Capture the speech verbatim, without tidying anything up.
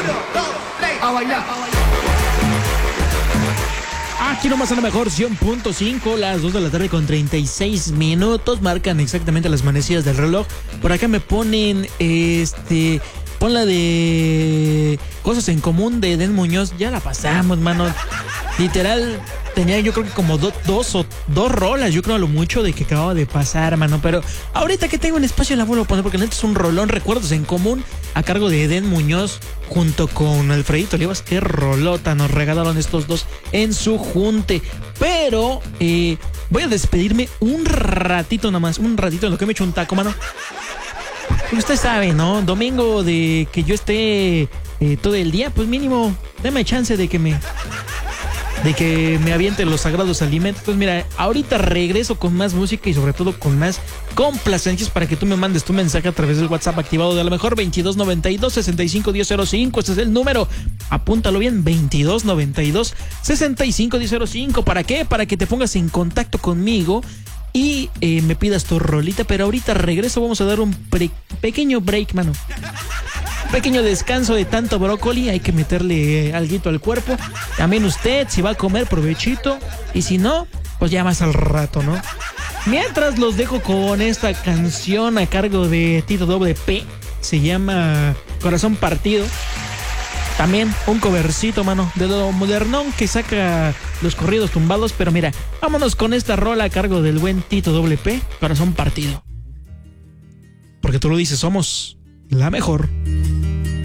A bailar. Aquí nomás a la mejor cien punto cinco, las dos de la tarde con treinta y seis minutos, marcan exactamente las manecillas del reloj. Por acá me ponen, este, pon la de Cosas en Común de Edén Muñoz, ya la pasamos, mano. Literal, tenía yo creo que como do, dos o dos rolas, yo creo a lo mucho de que acababa de pasar, mano. Pero ahorita que tengo un espacio la vuelvo a poner porque neta es un rolón, Recuerdos en Común, a cargo de Edén Muñoz, junto con Alfredito Olivas. Qué rolota nos regalaron estos dos en su junte. Pero eh, voy a despedirme un ratito nada más, un ratito en lo que me echo un taco, mano. Usted sabe, ¿no? Domingo de que yo esté eh, todo el día, pues mínimo, dame chance de que me... de que me avienten los sagrados alimentos. Pues mira, ahorita regreso con más música y sobre todo con más complacencias para que tú me mandes tu mensaje a través del WhatsApp activado de a lo mejor veintidós noventa y dos, sesenta y cinco, diez cero cinco. Este es el número, apúntalo bien, veintidós noventa y dos, sesenta y cinco, diez cero cinco. ¿Para qué? Para que te pongas en contacto conmigo y eh, me pidas tu rolita. Pero ahorita regreso, vamos a dar un pre- pequeño break, mano. Pequeño descanso de tanto brócoli, hay que meterle eh, alguito al cuerpo. También usted, si va a comer, provechito. Y si no, pues ya más al rato, ¿no? Mientras los dejo con esta canción a cargo de Tito Doble P. Se llama Corazón Partido. También un covercito, mano, de lo modernón que saca los corridos tumbados. Pero mira, vámonos con esta rola a cargo del buen Tito Doble P, Corazón Partido. Porque tú lo dices, somos la mejor.